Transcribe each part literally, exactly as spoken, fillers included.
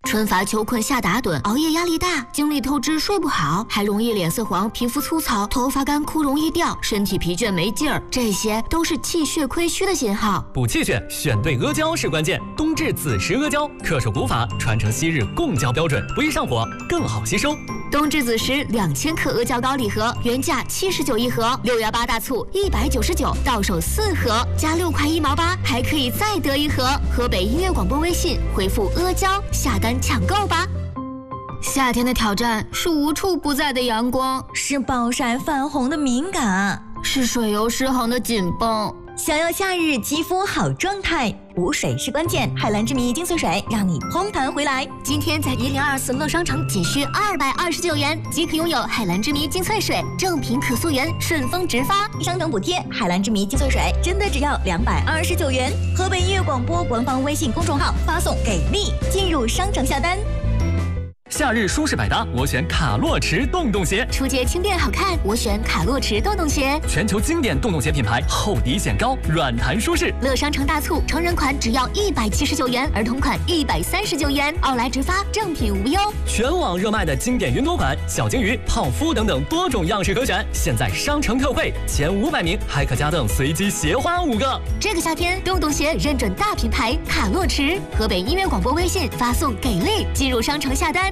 春乏秋困夏打盹，熬夜压力大，精力透支睡不好，还容易脸色黄、皮肤粗糙、头发干枯容易掉，身体疲倦没劲儿，这些都是气血亏虚的信号。 补气血，选对阿胶是关键。冬至子时阿胶，恪守古法，传承昔日贡胶标准，不易上火，更好吸收。 冬至子时两千克阿胶膏礼盒，原价七十九一盒，六幺八大促一百九十九，到手四盒，加六块一毛八，还可以再得一盒。河北音乐广播微信回复阿胶下单抢购吧。夏天的挑战是无处不在的阳光， 是暴晒泛红的敏感， 是水油失衡的紧绷。 想要夏日肌肤好状态，补水是关键。海蓝之谜精粹水让你嘭弹回来。 今天在一零二四乐商城仅需二百二十九元即可拥有海蓝之谜精粹水，正品可溯源，顺丰直发， 商城补贴。海蓝之谜精粹水真的只要两百二十九元。河北音乐广播官方微信公众号发送给力，进入商城下单。 夏日舒适百搭，我选卡洛驰洞洞鞋。 出街轻便好看，我选卡洛驰洞洞鞋。 全球经典洞洞鞋品牌，厚底显高，软弹舒适。 乐商城大促，成人款只要一百七十九元，儿童款一百三十九元，奥莱直发，正品无忧。 全网热卖的经典云朵款、小金鱼、泡芙等等多种样式可选，现在商城特惠，前五百名还可加赠随机鞋花五个。 这个夏天，洞洞鞋认准大品牌卡洛驰。河北音乐广播微信发送给力，进入商城下单。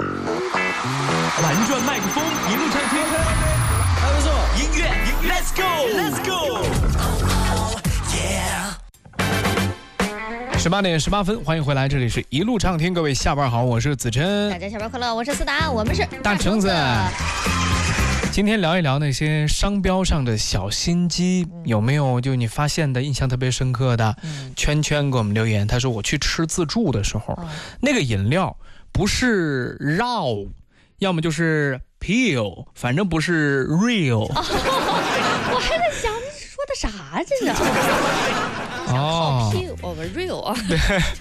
玩转麦克风，一路畅听，还不错，音乐 ，Let's go，Let's go， 十八点十八分，欢迎回来，这里是一路畅听，各位下班好，我是子琛， 大家下班快乐，我是思达，我们是大橙子。今天聊一聊那些商标上的小心机，嗯、有没有就你发现的印象特别深刻的？嗯、圈圈给我们留言，他说我去吃自助的时候，哦、那个饮料不是绕。要么就是 peel， 反正不是 real。哦、 我还在想说的啥这是？哦 ，peel， 我们 real 啊。 对。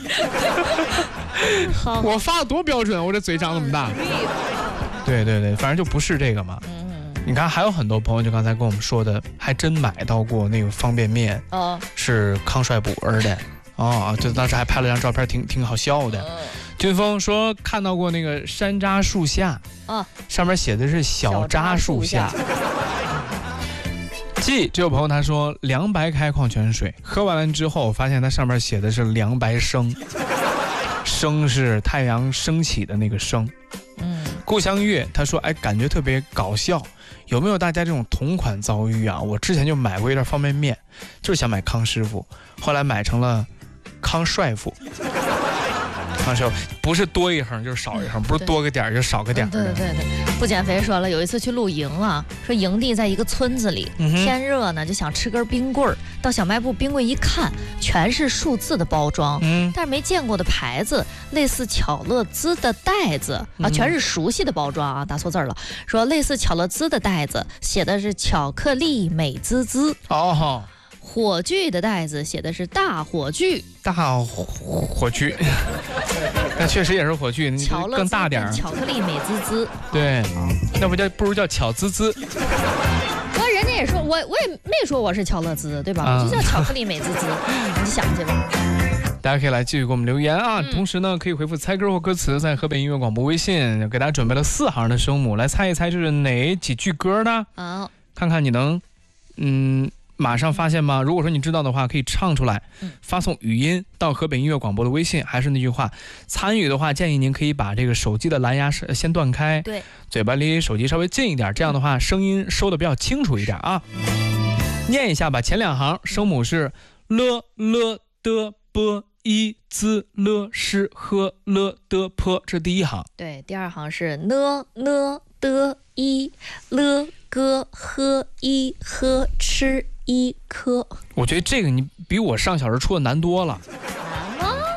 我发的多标准，我这嘴长那么大。对对对，反正就不是这个嘛。嗯。你看，还有很多朋友就刚才跟我们说的，还真买到过那个方便面，哦，是康帅补儿的。哦，就当时还拍了张照片，挺挺好笑的。嗯、军峰说看到过那个山楂树下，啊，上面写的是小楂树下。G 这位朋友他说凉白开矿泉水，喝完了之后发现它上面写的是凉白升，升是太阳升起的那个升。嗯，故乡月他说哎，感觉特别搞笑。有没有大家这种同款遭遇啊？我之前就买过一袋方便面，就是想买康师傅，后来买成了康帅傅。康师傅不是多一横就是少一横，不是多个点就少个点。 对对对对，不减肥说了，有一次去露营啊，说营地在一个村子里，嗯、天热呢，就想吃根冰棍儿，到小卖部冰柜一看，全是数字的包装，嗯，但是没见过的牌子，类似巧乐兹的袋子啊，全是熟悉的包装啊，打错字了，说类似巧乐兹的袋子，写的是巧克力美滋滋。哦。火炬的袋子写的是大火炬， 大火炬，那确实也是火炬，更大点。 巧克力美滋滋， 对，那不叫不如叫巧滋滋。 不过人家也说我我也没说我是巧乐兹，对吧？啊、我就叫巧克力美滋滋，你想去吧。 大家可以来继续给我们留言啊，嗯、同时呢可以回复猜歌或歌词，在河北音乐广播微信给大家准备了四行的声母，来猜一猜这是哪几句歌呢？啊，看看你能嗯。马上发现吗？如果说你知道的话，可以唱出来，发送语音到河北音乐广播的微信。还是那句话，参与的话，建议您可以把这个手机的蓝牙先断开，对，嘴巴离手机稍微近一点，这样的话声音收的比较清楚一点啊。念一下吧，前两行声母是了了的波一滋了诗呵了的坡，这是第一行。 对，第二行是呢呢的一了个呵一呵吃一颗。 我觉得这个你比我上小时出的难多了。 难吗？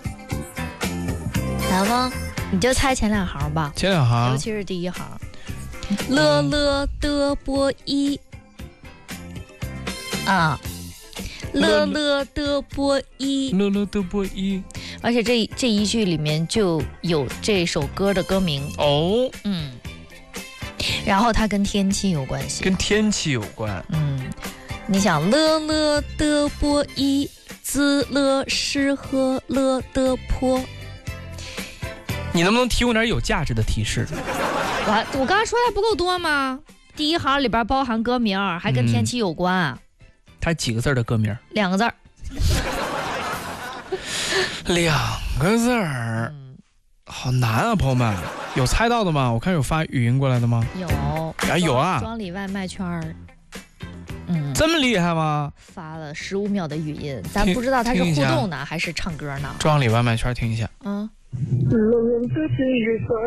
难吗？你就猜前两行吧。 前两行， 尤其是第一行。了了的波一啊，了了的波一， 了了的波一。 而且这这一句里面就有这首歌的歌名哦，嗯，然后它跟天气有关系， 跟天气有关， 嗯。你想了了的波一滋了诗和了的坡， 你能不能提供点有价值的提示？ 我我刚才说的还不够多吗？第一行里边包含歌名，还跟天气有关。嗯、 它几个字的歌名？ 两个字儿。 两个字儿。嗯好难啊，朋友们，有猜到的吗？我看有发语音过来的吗？ 有， 啊有啊， 庄里外卖圈儿，嗯， 这么厉害吗？ 发了十五秒的语音，咱不知道他是互动呢还是唱歌呢？ 庄里外卖圈，听一下。 嗯。